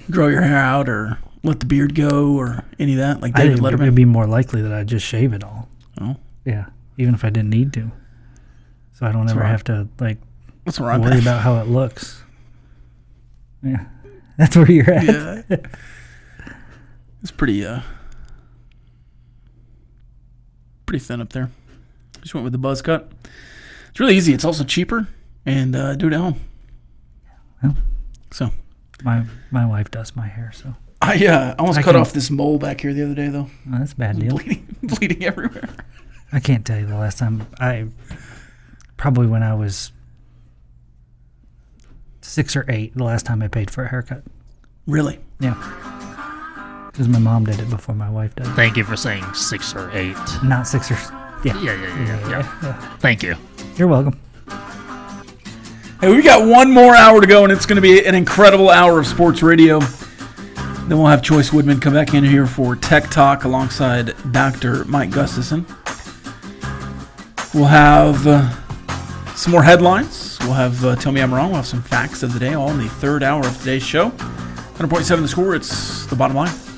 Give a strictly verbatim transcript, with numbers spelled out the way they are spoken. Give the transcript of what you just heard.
grow your hair out or let the beard go or any of that, like I David think Letterman? it'd be more likely that I'd just shave it all. Oh, Yeah, even if I didn't need to. So I don't That's ever right. have to, like, that's where I'm worry at. about how it looks. Yeah. That's where you're at. Yeah. It's pretty, uh, pretty thin up there. Just went with the buzz cut. It's really easy. It's also cheaper, and uh, do it at home. Well, So my my wife does my hair, so I uh, almost I cut can- off this mole back here the other day, though. well, that's a bad deal. Bleeding, bleeding everywhere. I can't tell you the last time I probably when I was six or eight, the last time I paid for a haircut. Really? Yeah. Because my mom did it before my wife did. Thank you for saying six or eight. Not six or yeah. Yeah, yeah, yeah, yeah. yeah. yeah. Thank you. You're welcome. Hey, we got one more hour to go, and it's going to be an incredible hour of sports radio. Then we'll have Choice Woodman come back in here for Tech Talk alongside Doctor Mike Gustafson. We'll have uh, some more headlines. We'll have uh, Tell Me I'm Wrong. We'll have some facts of the day, all in the third hour of today's show. one hundred point seven The Score, it's the bottom line.